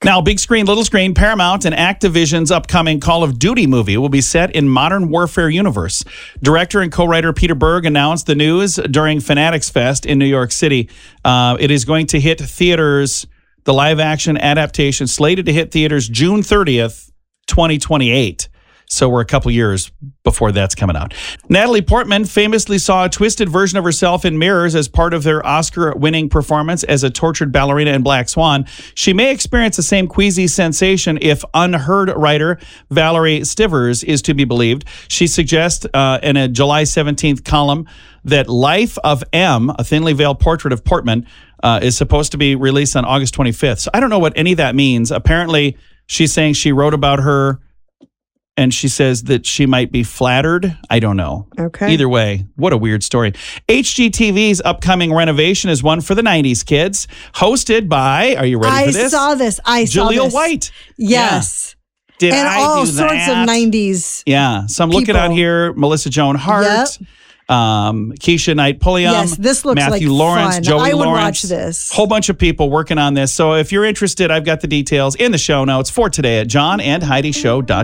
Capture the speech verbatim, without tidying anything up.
Now, big screen, little screen, Paramount and Activision's upcoming Call of Duty movie will be set in Modern Warfare universe. Director and co-writer Peter Berg announced the news during Fanatics Fest in New York City. Uh, it is going to hit theaters, the live-action adaptation, slated to hit theaters June thirtieth, twenty twenty-eight. So we're a couple years before that's coming out. Natalie Portman famously saw a twisted version of herself in mirrors as part of their Oscar-winning performance as a tortured ballerina in Black Swan. She may experience the same queasy sensation if Unheard writer Valerie Stivers is to be believed. She suggests uh, in a July seventeenth column that Life of M, a thinly veiled portrait of Portman, uh, is supposed to be released on August twenty-fifth. So I don't know what any of that means. Apparently, she's saying she wrote about her and she says that she might be flattered. I don't know. Okay. Either way, what a weird story. H G T V's upcoming renovation is one for the nineties kids. Hosted by, are you ready I for this? I saw this. I saw Jaleel this. White. Yes. Yeah. Did and I all do sorts that? of nineties. Yeah. So I'm looking people. out here. Melissa Joan Hart. Yep. Um, Keisha Knight Pulliam, yes, this looks Matthew like Lawrence, fun. Joey I would Lawrence, watch this. Whole bunch of people working on this. So if you're interested, I've got the details in the show notes for today at john and heidi show dot com.